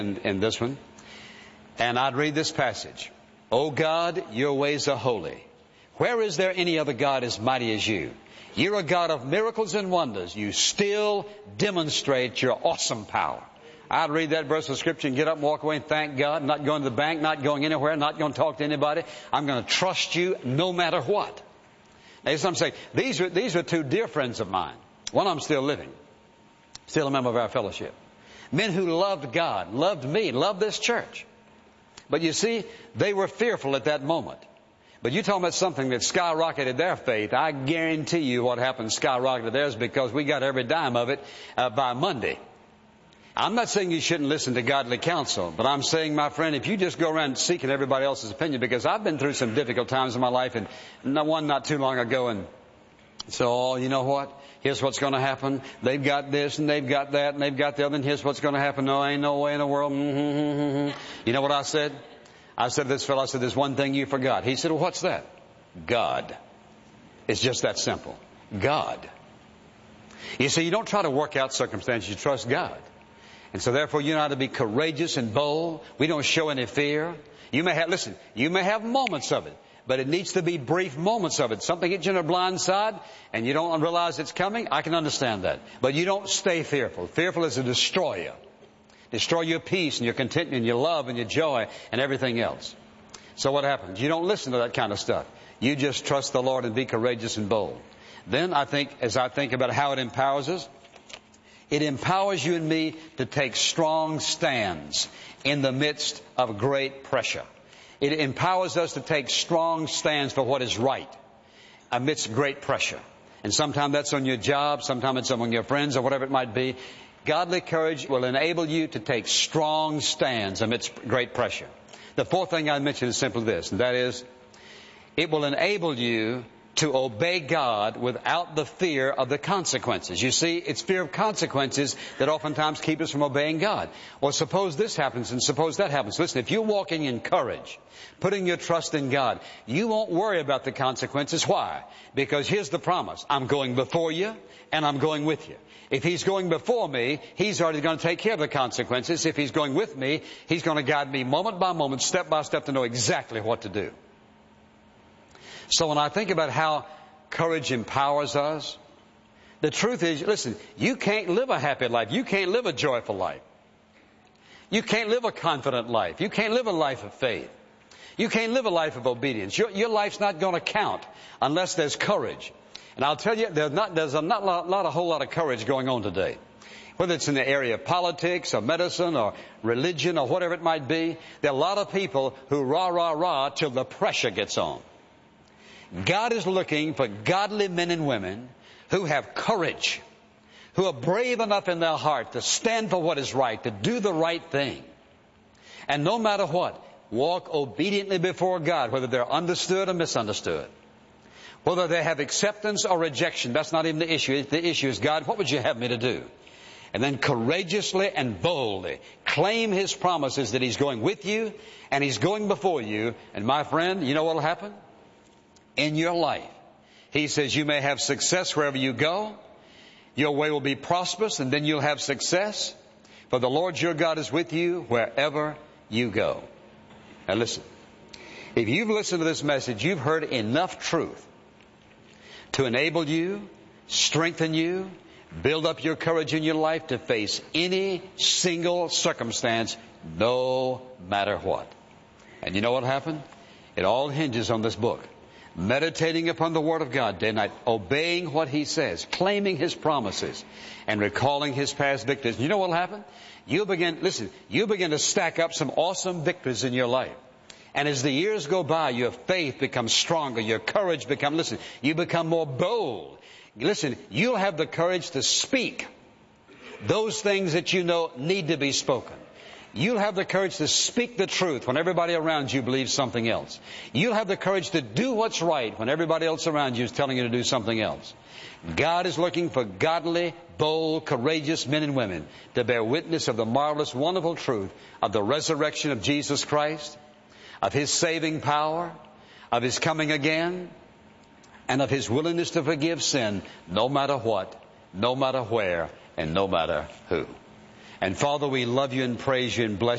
in this one. And I'd read this passage. O God, your ways are holy. Where is there any other God as mighty as you? You're a God of miracles and wonders. You still demonstrate your awesome power. I'd read that verse of Scripture and get up and walk away and thank God. Not going to the bank, not going anywhere, not going to talk to anybody. I'm going to trust you no matter what. Now, some say, these are two dear friends of mine. One of them still living. Still a member of our fellowship. Men who loved God, loved me, loved this church. But you see, they were fearful at that moment. But you're talking about something that skyrocketed their faith. I guarantee you what happened skyrocketed theirs, because we got every dime of it by Monday. I'm not saying you shouldn't listen to godly counsel, but I'm saying, my friend, if you just go around seeking everybody else's opinion, because I've been through some difficult times in my life, and not too long ago, and so, you know what? Here's what's going to happen. They've got this, and they've got that, and they've got the other, and here's what's going to happen. No, ain't no way in the world. You know what I said? I said to this fellow, I said, there's one thing you forgot. He said, well, what's that? God. It's just that simple. God. You see, you don't try to work out circumstances. You trust God. And so therefore you know how to be courageous and bold. We don't show any fear. You may have moments of it, but it needs to be brief moments of it. Something hits you on the blind side and you don't realize it's coming. I can understand that. But you don't stay fearful. Fearful is a destroyer. Destroy your peace and your contentment and your love and your joy and everything else. So what happens? You don't listen to that kind of stuff. You just trust the Lord and be courageous and bold. Then as I think about how it empowers us, it empowers you and me to take strong stands in the midst of great pressure. It empowers us to take strong stands for what is right amidst great pressure. And sometimes that's on your job, sometimes it's among your friends or whatever it might be. Godly courage will enable you to take strong stands amidst great pressure. The fourth thing I mentioned is simply this, and that is, it will enable you to obey God without the fear of the consequences. You see, it's fear of consequences that oftentimes keep us from obeying God. Well, suppose this happens and suppose that happens. Listen, if you're walking in courage, putting your trust in God, you won't worry about the consequences. Why? Because here's the promise. I'm going before you and I'm going with you. If He's going before me, He's already going to take care of the consequences. If He's going with me, He's going to guide me moment by moment, step by step, to know exactly what to do. So when I think about how courage empowers us, the truth is, listen, you can't live a happy life. You can't live a joyful life. You can't live a confident life. You can't live a life of faith. You can't live a life of obedience. Your life's not going to count unless there's courage. And I'll tell you, there's not a whole lot of courage going on today. Whether it's in the area of politics or medicine or religion or whatever it might be, there are a lot of people who rah till the pressure gets on. God is looking for godly men and women who have courage, who are brave enough in their heart to stand for what is right, to do the right thing. And no matter what, walk obediently before God, whether they're understood or misunderstood. Whether they have acceptance or rejection, that's not even the issue. The issue is, God, what would you have me to do? And then courageously and boldly claim His promises that He's going with you and He's going before you. And my friend, you know what will happen? In your life, He says you may have success wherever you go. Your way will be prosperous, and then you'll have success. For the Lord your God is with you wherever you go. Now listen, if you've listened to this message, you've heard enough truth to enable you, strengthen you, build up your courage in your life to face any single circumstance, no matter what. And you know what happened? It all hinges on this book. Meditating upon the Word of God day and night, obeying what He says, claiming His promises, and recalling His past victories. You know what will happen? You'll begin to stack up some awesome victories in your life. And as the years go by, your faith becomes stronger, your courage becomes, you become more bold. Listen, you'll have the courage to speak those things that you know need to be spoken. You'll have the courage to speak the truth when everybody around you believes something else. You'll have the courage to do what's right when everybody else around you is telling you to do something else. God is looking for godly, bold, courageous men and women to bear witness of the marvelous, wonderful truth of the resurrection of Jesus Christ, of His saving power, of His coming again, and of His willingness to forgive sin no matter what, no matter where, and no matter who. And Father, we love You and praise You and bless You.